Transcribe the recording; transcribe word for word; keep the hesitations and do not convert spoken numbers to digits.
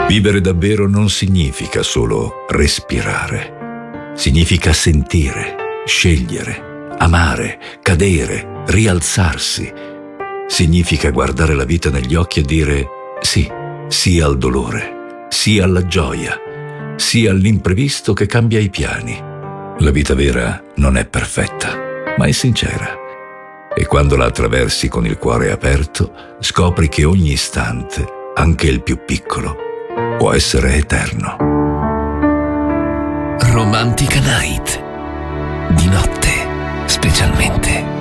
Vivere davvero non significa solo respirare. Significa sentire, scegliere, amare, cadere, rialzarsi. Significa guardare la vita negli occhi e dire sì, sì al dolore, sì alla gioia, sì all'imprevisto che cambia i piani. La vita vera non è perfetta, ma è sincera. E quando la attraversi con il cuore aperto, scopri che ogni istante, anche il più piccolo, può essere eterno. Romantica Night. Di notte, specialmente.